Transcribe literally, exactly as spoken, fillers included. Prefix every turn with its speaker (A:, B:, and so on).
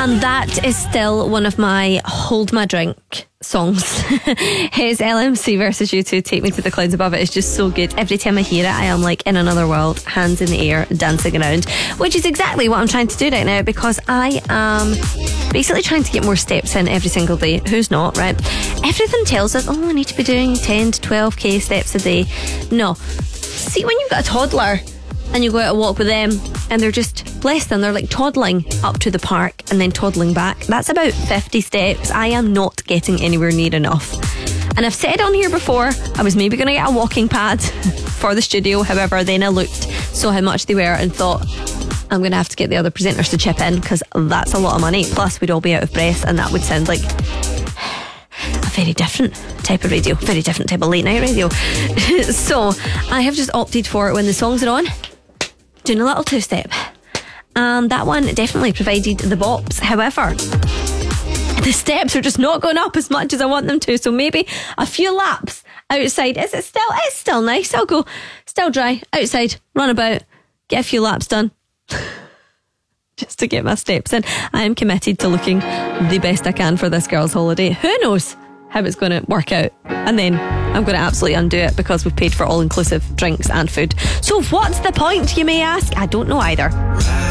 A: And that is still one of my hold my drink songs. His L M C versus U two, Take Me to the Clouds Above It, is just so good. Every time I hear it, I am like in another world, hands in the air, dancing around, which is exactly what I'm trying to do right now, because I am basically trying to get more steps in every single day. Who's not, right? Everything tells us, oh, I need to be doing ten to twelve k steps a day. No. See, when you've got a toddler and you go out a walk with them and they're just, bless them, they're like toddling up to the park and then toddling back, that's about fifty steps. I am not getting anywhere near enough. And I've said on here before, I was maybe going to get a walking pad for the studio. However, then I looked, saw how much they were and thought, I'm going to have to get the other presenters to chip in, because that's a lot of money. Plus we'd all be out of breath, and that would sound like a very different type of radio, very different type of late night radio. So I have just opted for, when the songs are on, doing a little two-step, and that one definitely provided the bops. However, the steps are just not going up as much as I want them to, so maybe a few laps outside. Is it still it's still nice. I'll go still dry outside, run about, get a few laps done just to get my steps in. I am committed to looking the best I can for this girl's holiday. Who knows how it's going to work out, and then I'm going to absolutely undo it because we've paid for all-inclusive drinks and food. So what's the point, you may ask? I don't know either.